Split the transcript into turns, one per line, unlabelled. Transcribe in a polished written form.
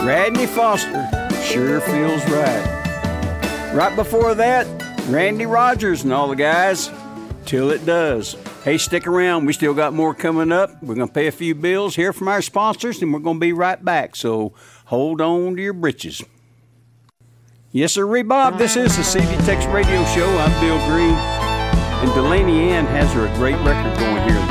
Radney Foster, Sure Feels Right. Right before that, Randy Rogers and all the guys, Till It Does. Hey, stick around. We still got more coming up. We're going to pay a few bills, hear from our sponsors, and we're going to be right back. So hold on to your britches. Yes, sir, Bob. This is the CV Tex Radio Show. I'm Bill Green. And Delaney Ann has her a great record going here